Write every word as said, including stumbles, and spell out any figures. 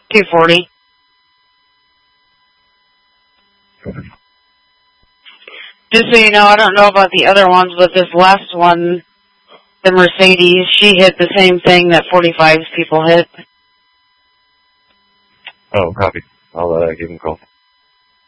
two forty. Just so you know, I don't know about the other ones, but this last one, the Mercedes, she hit the same thing that forty-fives people hit. Oh, copy. I'll uh, give him a call.